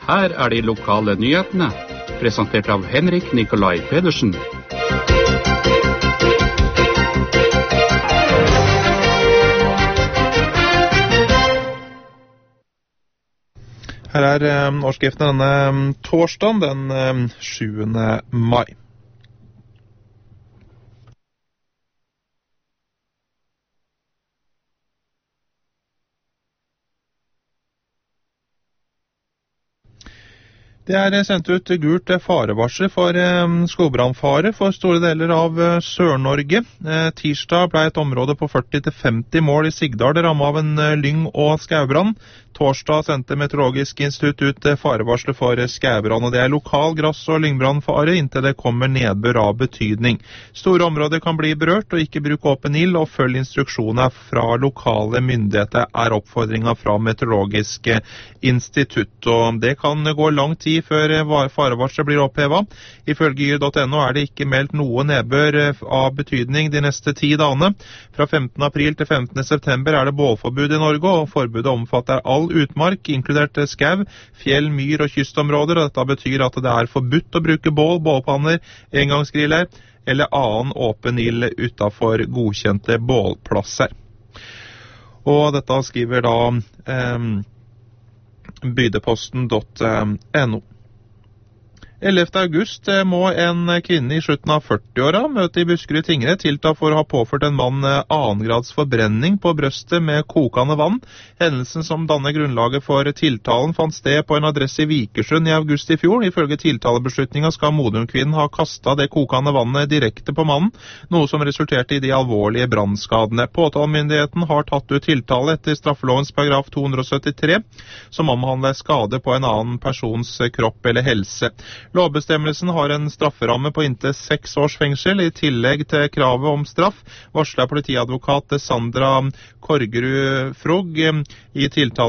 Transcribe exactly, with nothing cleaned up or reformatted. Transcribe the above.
her er de lokale nyhetene, presentert av Henrik Nikolai Pedersen. Her er um, årsskriftene denne um, torsdagen, den um, sjuende mai. Det er sendt ut gult farevarsel for eh, skogbrannfare for store deler av eh, Sør-Norge. Eh, tirsdag ble et område på førti til femti mål i Sigdal rammet av en eh, lyng- og skaubrann. Torsdag sendte Meteorologisk institutt ut eh, farevarsel for eh, skaubrann, og det er lokal grass- og lyngbrannfare inntil det kommer nedbør av betydning. Store områder kan bli berørt, og ikke bruk åpen ild, og følg instruksjoner fra lokale myndigheter er oppfordringen fra Meteorologisk institutt. Og det kan gå lang tid før farevarslet blir opphevet. Ifølge yr punktum no er det ikke meldt noe nedbør av betydning de neste ti dagene. Fra femtende april til femtende september er det bålforbud i Norge, og forbudet omfatter all utmark, inkludert skau, fjell, myr og kystområder. Og dette betyr at det er forbudt å bruke bål, bålpanner, engangsgriller eller annen åpen ild utenfor godkjente bålplasser. Og dette skriver da eh, bydeposten punktum no. ellevte august må en kvinne i slutten av førti-åra møte i Buskerud tingrett tiltalt for å ha påført en mann annengrads forbrenning på brøstet med kokende vann. Hendelsen som danner grunnlaget for tiltalen fant sted på en adresse i Vikersund i august i fjor. Ifølge tiltalebeslutningen skal Modum-kvinnen ha kastet det kokende vannet direkte på mannen, noe som resulterte i de alvorlige brannskadene. Påtalemyndigheten har tatt ut tiltale etter straffelovens paragraf to hundre syttitre, som omhandler skade på en annen persons kropp eller helse. Lovbestemmelsen har en strafferamme på inntil seks års fengsel. I tillegg til kravet om straff varsler politiadvokat Sandra Korgerud Frog i tiltale